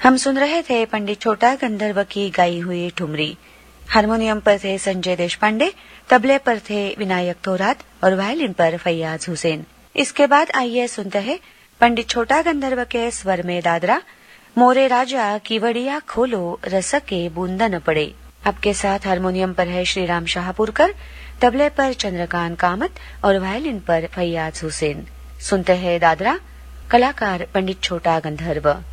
हम सुन रहे थे पंडित छोटा गंधर्व की गाई हुई ठुमरी। हारमोनियम पर थे संजय देशपांडे, तबले पर थे विनायक थोरात और वायलिन पर फैयाज हुसैन। इसके बाद आइए सुनते हैं पंडित छोटा गंधर्व के स्वर में दादरा, मोरे राजा कीवड़िया खोलो रस के बूंदा न पड़े। आपके साथ हारमोनियम पर है श्रीराम शाहपुरकर, तबले पर चंद्रकांत कामत और वायलिन पर फैयाज हुसैन। सुनते हैं दादरा, कलाकार पंडित छोटा गंधर्व।